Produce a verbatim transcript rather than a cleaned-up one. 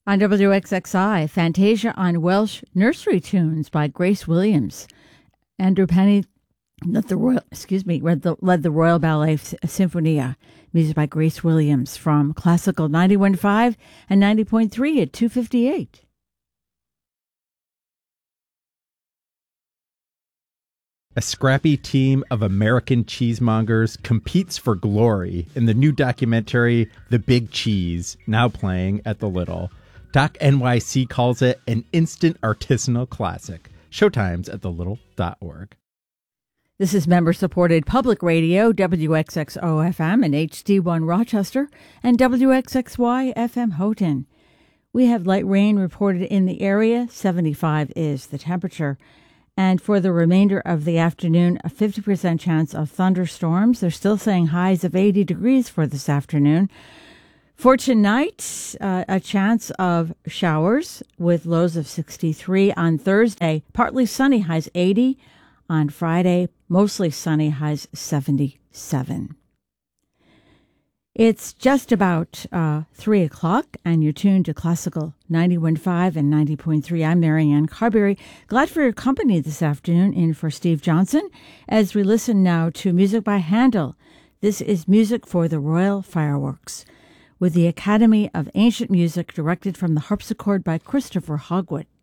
On W X X I, Fantasia on Welsh Nursery Tunes by Grace Williams. Andrew Penny led the Royal, excuse me, led the, led the Royal Ballet Sinfonia, music by Grace Williams from Classical ninety-one point five and ninety point three at two fifty-eight. A scrappy team of American cheesemongers competes for glory in the new documentary The Big Cheese, now playing at the Little. Doc N Y C calls it an instant artisanal classic. Showtimes at the little dot org. This is member-supported public radio, W X X O F M and H D one Rochester, and W X X Y F M Houghton. We have light rain reported in the area. seventy-five is the temperature. And for the remainder of the afternoon, a fifty percent chance of thunderstorms. They're still saying highs of eighty degrees for this afternoon. For tonight, uh, a chance of showers with lows of sixty-three. On Thursday, partly sunny, highs eighty. On Friday, mostly sunny, highs seventy-seven. It's just about uh, three o'clock, and you're tuned to Classical ninety-one point five and ninety point three. I'm Marianne Carberry. Glad for your company this afternoon in for Steve Johnson as we listen now to music by Handel. This is music for the Royal Fireworks, with the Academy of Ancient Music directed from the harpsichord by Christopher Hogwood.